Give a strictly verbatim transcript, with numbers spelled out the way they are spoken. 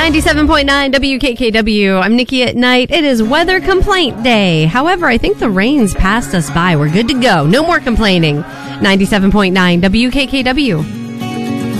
ninety-seven point nine W K K W. I'm Nikki at night. It is weather complaint day. However, I think the rain's passed us by. We're good to go. No more complaining. ninety-seven point nine W K K W.